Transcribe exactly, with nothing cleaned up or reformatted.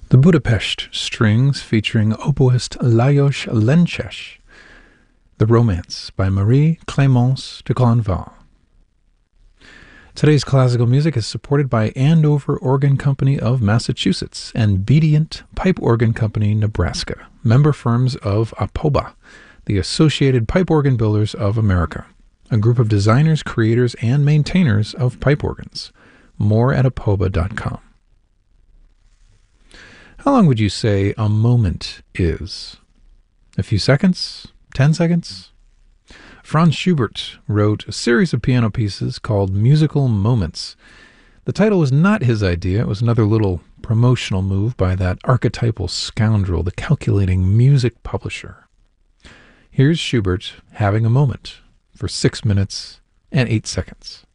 The Budapest Strings featuring oboist Lajos Lences. The Romance by Marie-Clémence de Grandval. Today's classical music is supported by Andover Organ Company of Massachusetts and Bedient Pipe Organ Company, Nebraska, member firms of APOBA, the Associated Pipe Organ Builders of America, a group of designers, creators, and maintainers of pipe organs. More at apoba dot com. How long would you say a moment is? A few seconds? Ten seconds? Franz Schubert wrote a series of piano pieces called Musical Moments. The title was not his idea. It was another little promotional move by that archetypal scoundrel, the calculating music publisher. Here's Schubert having a moment for six minutes and eight seconds.